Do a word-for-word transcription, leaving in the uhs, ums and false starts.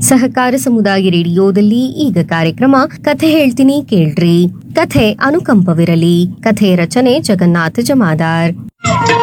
ಸಹಕಾರ ಸಮುದಾಯ ರೇಡಿಯೋದಲ್ಲಿ ಈಗ ಕಾರ್ಯಕ್ರಮ ಕಥೆ ಹೇಳ್ತೀನಿ ಕೇಳ್ರಿ. ಕಥೆ ಅನುಕಂಪವಿರಲಿ. ಕಥೆ ರಚನೆ ಜಗನ್ನಾಥ ಜಮಾದಾರ್.